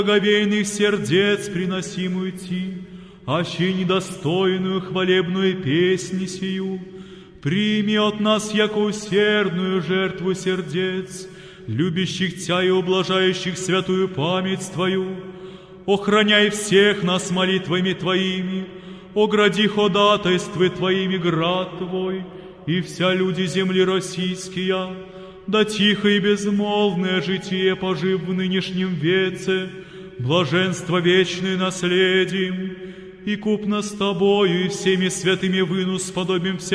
благоговейных сердец приносимую Ти, аще недостойную хвалебную песнь сию, прими от нас яко усердную жертву сердец, любящих Тя и ублажающих святую память Твою. Охраняй всех нас молитвами Твоими, огради ходатайствы Твоими град Твой, и вся люди земли российские, да тихо и безмолвное житие пожив в нынешнем веце, блаженство вечное наследием, и купно с Тобою и всеми святыми выну сподобимся